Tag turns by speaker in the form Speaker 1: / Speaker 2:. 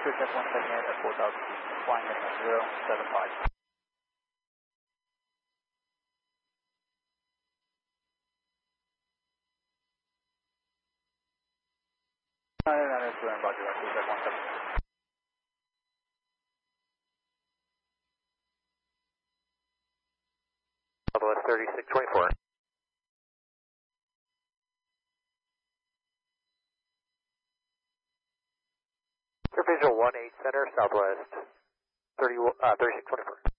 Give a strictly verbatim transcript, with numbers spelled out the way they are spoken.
Speaker 1: Clear check one second at four thousand feet. Flying at zero seven five. No, no, no, no, it's doing Roger, clear check one second.
Speaker 2: Southwest thirty-six twenty-four. Clear visual one eight center, Southwest thirty, uh, thirty-six twenty-four.